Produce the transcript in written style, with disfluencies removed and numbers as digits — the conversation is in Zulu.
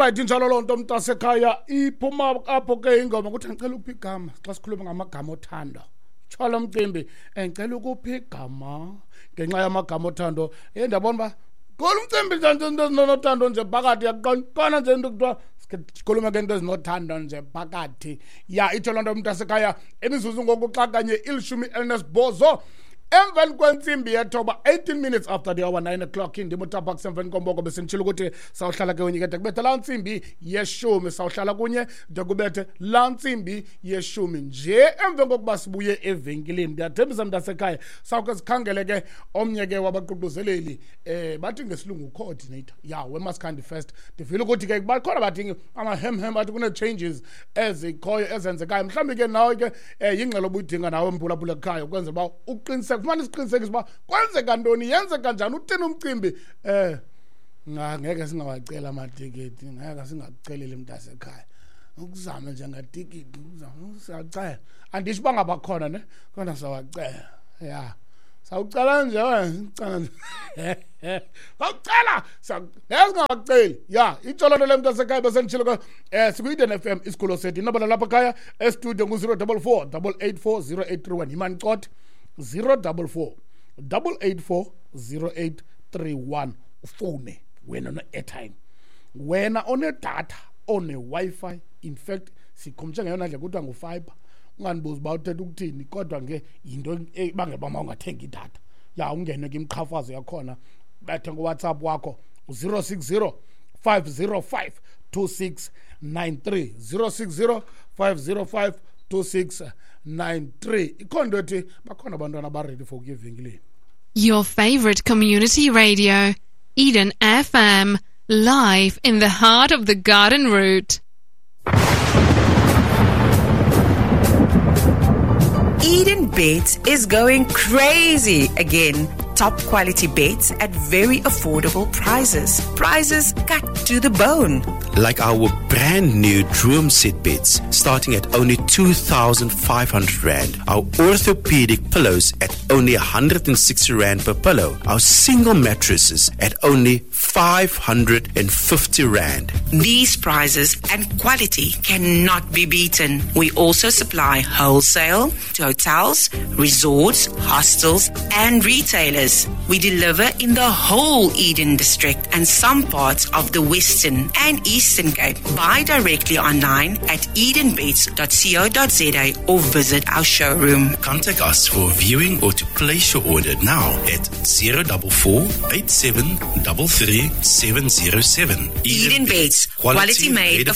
Alright, injalo lonto mntasekhaya iphuma apho ke ingoma ukuthi ngicela uphi igama xa sikhuluma ngamagama othando. Tshwala umcimbi ngicela ukuphi igama ngenxa yamagama othando. Ndiyabona ba khona umcimbi nothando nje phakathi yaqona nje into kuthiwa sikhuluma ngento ezinothando nje phakathi. Ya itsho lonto mntasekhaya imizuzu ngokuxakanye ilishumi elinesibhozo. Emveni kwentsimbi yethoba 18 minutes after the hour 9 o'clock ndimutapha kusemveni komboko besenditshilo ukuthi sawuhlala ke wenyike de kubethe laa ntsimbi yeshumi sawuhlala kunye de kubethe laa ntsimbi yeshumi nje emveni kokuba sibuye evenkileni. Ndiyathembisa mntasekhaya sawuke sikhangele ke omnye ke wabaququzeleli bathi ngesilungu coordinator weMaskandi Fest. Ndivile ukuthi ke bakhona bathi amahem bathi kune-changes ezikhoyo ezenzekayo mhlawumbi ke nawe ke yingxelo obuyidinga nawe mphulaphula ekhaya ukwenza uba uqiniseke kufana isiqinisekise uba kwenzeka ntoni yenzeka njani uthini umcimbi. Ngeke singawacela amatikiti, ngeke singakuceleli mntasekhaya ukuzama nje ngatikiti siyacela andisho uba ngabakhona ne kodwa sawacela sawucela nje wena singawaceli itsholo le mntasekhaya besenditshilo siku-Eden FM isikolo sethu inobala lapha khaya estudio ngu-044 884 0831 imani cot 044 884 0831 ufone wena no-airtime wena onedatha one-Wi-Fi. In fact sikhomtshe ngeyona ndlela kuthiwa ngufiber. Unganibuzi uba uthetha ukuthini kodwa ke yinto ebangela uba mawungathengi idatha ungene kwimqhafazo yakhona bethe ngoWhatsApp wakho 060 505 2693 060 505 2693. Ikhona ethi bakhona abantwana abaready for ukuya evenkileni. Your favorite community radio, Eden FM, live in the heart of the Garden Route. Eden Beds is going crazy again. Top quality beds at very affordable prices. Prices cut to the bone. Like our brand new Droom set beds starting at only 2,500 Rand. Our orthopedic pillows at only 160 Rand per pillow. Our single mattresses at only 550 Rand. These prices and quality cannot be beaten. We also supply wholesale to hotels, resorts, hostels, and retailers. We deliver in the whole Eden district and some parts of the Western and Eastern Cape. Buy directly online at edenbeds.co.za or visit our showroom. Contact us for viewing or to place your order now at 044 87 33 707. Eden Beds, quality made